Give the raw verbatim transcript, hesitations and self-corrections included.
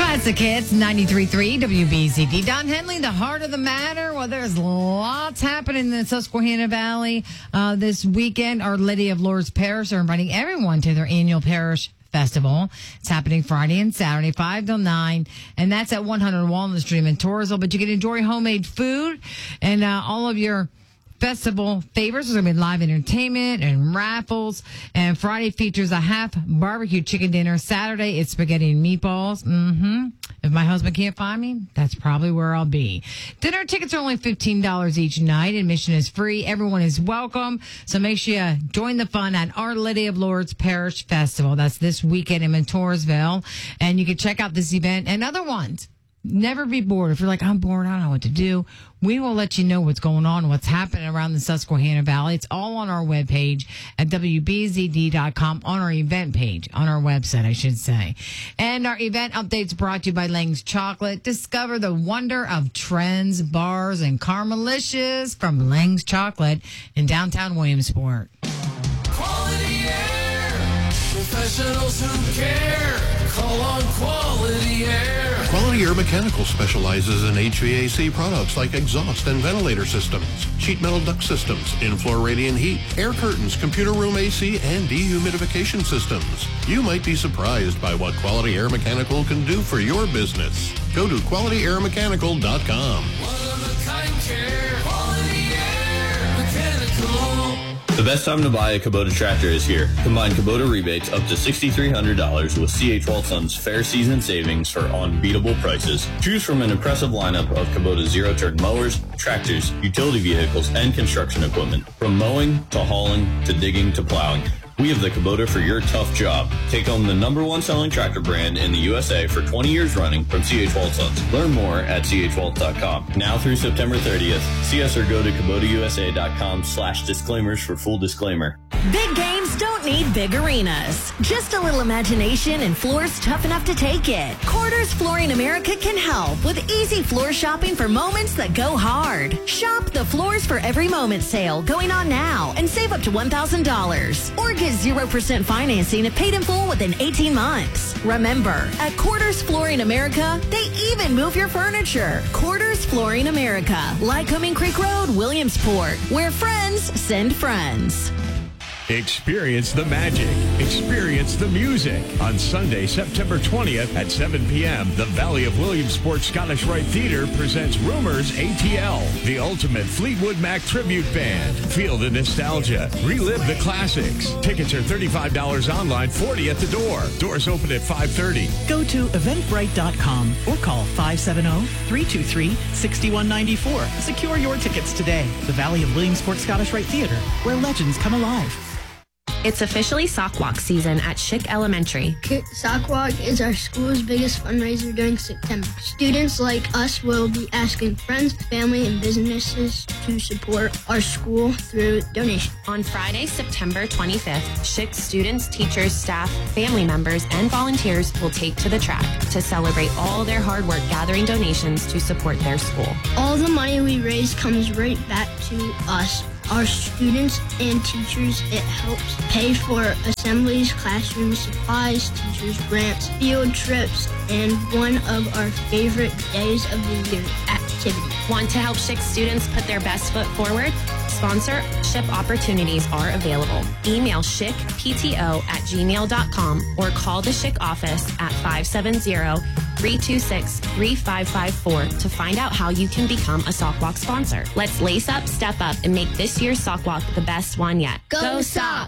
Classic Hits, ninety-three point three W B Z D. Don Henley, the heart of the matter. Well, there's lots happening in the Susquehanna Valley uh, this weekend. Our Lady of Lourdes Parish are inviting everyone to their annual parish festival. It's happening Friday and Saturday, five till nine, and that's at one hundred Walnut Street in Torresville. But you can enjoy homemade food and uh, all of your festival favorites. There's going to be live entertainment and raffles. And Friday features a half barbecue chicken dinner. Saturday, it's spaghetti and meatballs. Mm-hmm. If my husband can't find me, that's probably where I'll be. Dinner tickets are only fifteen dollars each night. Admission is free. Everyone is welcome. So make sure you join the fun at Our Lady of Lourdes Parish Festival. That's this weekend in Mentorsville. And you can check out this event and other ones. Never be bored. If you're like, I'm bored, I don't know what to do, we will let you know what's going on, what's happening around the Susquehanna Valley. It's all on our webpage at W B Z D dot com, on our event page, on our website, I should say. And our event updates brought to you by Lang's Chocolate. Discover the wonder of trends, bars, and Caramelicious from Lang's Chocolate in downtown Williamsport. Quality Air, professionals who care. Call on Quality Air. Quality Air Mechanical specializes in H V A C products like exhaust and ventilator systems, sheet metal duct systems, in-floor radiant heat, air curtains, computer room A C, and dehumidification systems. You might be surprised by what Quality Air Mechanical can do for your business. Go to quality air mechanical dot com. One-of-a-kind care. Quality Air Mechanical. The best time to buy a Kubota tractor is here. Combine Kubota rebates up to six thousand three hundred dollars with C H. Walton's fair season savings for unbeatable prices. Choose from an impressive lineup of Kubota zero-turn mowers, tractors, utility vehicles, and construction equipment. From mowing to hauling to digging to plowing, we have the Kubota for your tough job. Take home the number one selling tractor brand in the U S A for twenty years running from C H. Waltons. Learn more at C H Walt dot com. Now through September thirtieth. See us or go to Kubota U S A dot com slash disclaimers for full disclaimer. Big games don't need big arenas. Just a little imagination and floors tough enough to take it. Quarters Flooring America can help with easy floor shopping for moments that go hard. Shop the Floors for Every Moment sale going on now and save up to one thousand dollars. Or get zero percent financing if paid in full within eighteen months. Remember, at Quarters Flooring America, they even move your furniture. Quarters Flooring America, Lycoming Creek Road, Williamsport, where friends send friends. Experience the magic. Experience the music. On Sunday, September twentieth at seven p.m., the Valley of Williamsport Scottish Rite Theater presents Rumors A T L, the ultimate Fleetwood Mac tribute band. Feel the nostalgia. Relive the classics. Tickets are thirty-five dollars online, forty dollars at the door. Doors open at five thirty. Go to eventbrite dot com or call five seven zero, three two three, six one nine four. Secure your tickets today. The Valley of Williamsport Scottish Rite Theater, where legends come alive. It's officially Sock Walk season at Schick Elementary. Sock Walk is our school's biggest fundraiser during September. Students like us will be asking friends, family, and businesses to support our school through donations. On Friday, September twenty-fifth, Schick students, teachers, staff, family members, and volunteers will take to the track to celebrate all their hard work gathering donations to support their school. All the money we raise comes right back to us, our students and teachers. It helps pay for assemblies, classroom supplies, teachers' grants, field trips, and one of our favorite days of the year, activities. Want to help Schick students put their best foot forward? Sponsorship opportunities are available. Email schickpto at gmail dot com or call the Schick office at five seven zero, three two six, three five five four to find out how you can become a Sock Walk sponsor. Let's lace up, step up, and make this year's Sock Walk the best one yet. Go Sock!